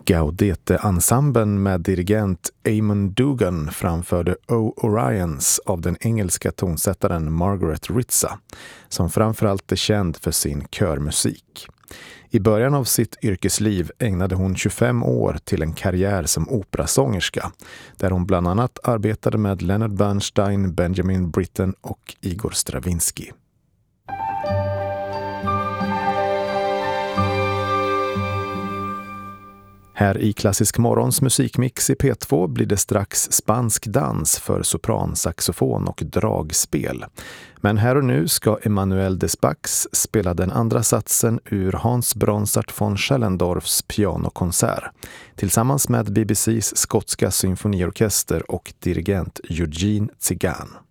Gaudete-ensemblen med dirigent Eamon Dugan framförde O Orions av den engelska tonsättaren Margaret Ritza, som framförallt är känd för sin körmusik. I början av sitt yrkesliv ägnade hon 25 år till en karriär som operasångerska, där hon bland annat arbetade med Leonard Bernstein, Benjamin Britten och Igor Stravinsky. Här i Klassisk morgons musikmix i P2 blir det strax spansk dans för sopran, saxofon och dragspel. Men här och nu ska Emanuel Despax spela den andra satsen ur Hans Bronsart von Schellendorfs pianokonsert tillsammans med BBCs skotska symfoniorkester och dirigent Eugene Tsigan.